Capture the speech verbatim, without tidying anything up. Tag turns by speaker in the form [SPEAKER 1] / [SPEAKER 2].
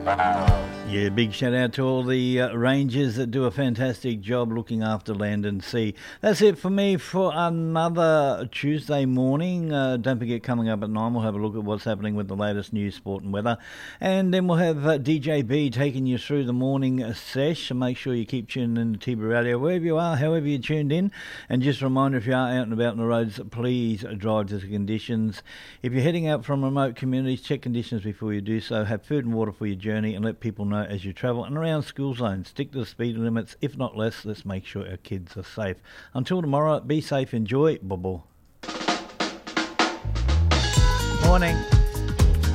[SPEAKER 1] Yeah, big shout out to all the uh, rangers that do a fantastic job looking after land and sea. That's it for me for another Tuesday morning. Uh, don't forget, coming up at nine, we'll have a look at what's happening with the latest news, sport and weather. And then we'll have uh, D J B taking you through the morning uh, sesh. So make sure you keep tuning in to Tiba Radio, wherever you are, however you're tuned in. And just a reminder, if you are out and about on the roads, please drive to the conditions. If you're heading out from remote communities, check conditions before you do so. Have food and water for your journey and let people know as you travel and around school zones. Stick to the speed limits, if not less. Let's make sure our kids are safe. Until tomorrow, be safe, enjoy. Bye-bye. Morning.